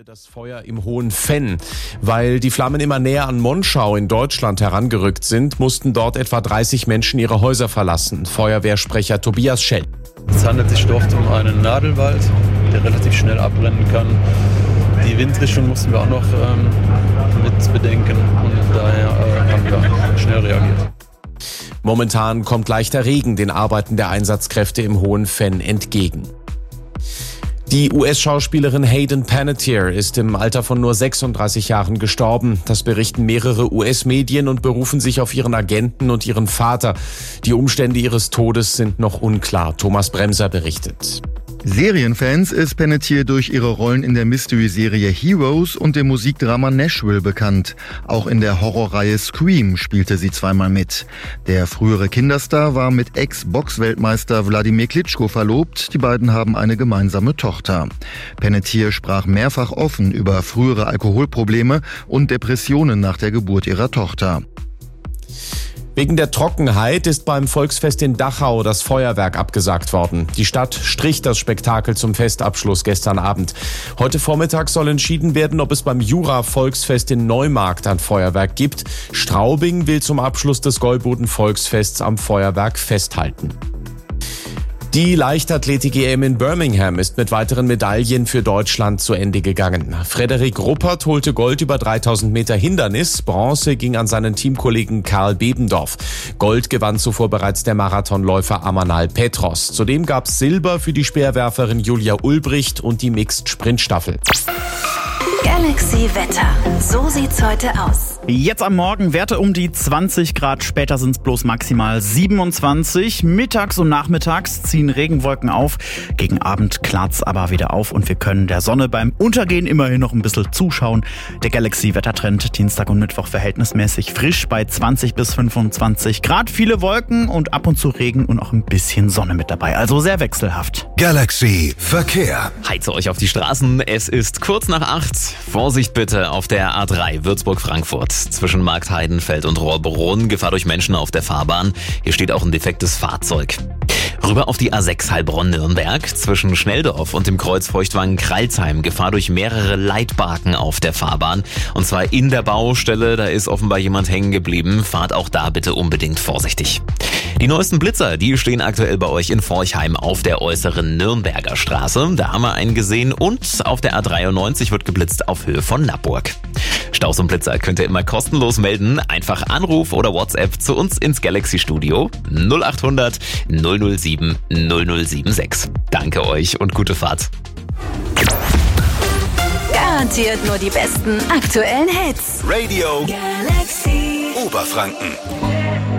Das Feuer im Hohen Venn. Weil die Flammen immer näher an Monschau in Deutschland herangerückt sind, mussten dort etwa 30 Menschen ihre Häuser verlassen. Feuerwehrsprecher Tobias Schell. Es handelt sich dort um einen Nadelwald, der relativ schnell abbrennen kann. Die Windrichtung mussten wir auch noch mit bedenken und daher haben wir schnell reagiert. Momentan kommt leichter Regen den Arbeiten der Einsatzkräfte im Hohen Venn entgegen. Die US-Schauspielerin Hayden Panettiere ist im Alter von nur 36 Jahren gestorben. Das berichten mehrere US-Medien und berufen sich auf ihren Agenten und ihren Vater. Die Umstände ihres Todes sind noch unklar. Thomas Bremser berichtet. Serienfans ist Panettiere durch ihre Rollen in der Mystery-Serie Heroes und dem Musikdrama Nashville bekannt. Auch in der Horrorreihe Scream spielte sie zweimal mit. Der frühere Kinderstar war mit Ex-Box-Weltmeister Wladimir Klitschko verlobt. Die beiden haben eine gemeinsame Tochter. Panettiere sprach mehrfach offen über frühere Alkoholprobleme und Depressionen nach der Geburt ihrer Tochter. Wegen der Trockenheit ist beim Volksfest in Dachau das Feuerwerk abgesagt worden. Die Stadt strich das Spektakel zum Festabschluss gestern Abend. Heute Vormittag soll entschieden werden, ob es beim Jura-Volksfest in Neumarkt ein Feuerwerk gibt. Straubing will zum Abschluss des Gäuboden-Volksfests am Feuerwerk festhalten. Die Leichtathletik-EM in Birmingham ist mit weiteren Medaillen für Deutschland zu Ende gegangen. Frederik Ruppert holte Gold über 3000 Meter Hindernis. Bronze ging an seinen Teamkollegen Karl Bebendorf. Gold gewann zuvor bereits der Marathonläufer Amanal Petros. Zudem gab es Silber für die Speerwerferin Julia Ulbricht und die Mixed-Sprintstaffel. Galaxy Wetter. So sieht's heute aus. Jetzt am Morgen Werte um die 20 Grad, später sind es bloß maximal 27. Mittags und nachmittags ziehen Regenwolken auf. Gegen Abend klart's aber wieder auf und wir können der Sonne beim Untergehen immerhin noch ein bisschen zuschauen. Der Galaxy-Wettertrend Dienstag und Mittwoch verhältnismäßig frisch bei 20 bis 25 Grad. Viele Wolken und ab und zu Regen und auch ein bisschen Sonne mit dabei. Also sehr wechselhaft. Galaxy Verkehr. Heize euch auf die Straßen. Es ist kurz nach 8. Vorsicht bitte auf der A3 Würzburg-Frankfurt. Zwischen Marktheidenfeld und Rohrbrunn. Gefahr durch Menschen auf der Fahrbahn. Hier steht auch ein defektes Fahrzeug. Rüber auf die A6 Heilbronn-Nürnberg. Zwischen Schnelldorf und dem Kreuz Feuchtwangen-Kreilsheim. Gefahr durch mehrere Leitbarken auf der Fahrbahn. Und zwar in der Baustelle. Da ist offenbar jemand hängen geblieben. Fahrt auch da bitte unbedingt vorsichtig. Die neuesten Blitzer, die stehen aktuell bei euch in Forchheim auf der äußeren Nürnberger Straße. Da haben wir einen gesehen und auf der A93 wird geblitzt auf Höhe von Nappburg. Staus und Blitzer könnt ihr immer kostenlos melden. Einfach Anruf oder WhatsApp zu uns ins Galaxy Studio 0800 007 0076. Danke euch und gute Fahrt. Garantiert nur die besten aktuellen Hits. Radio Galaxy Oberfranken.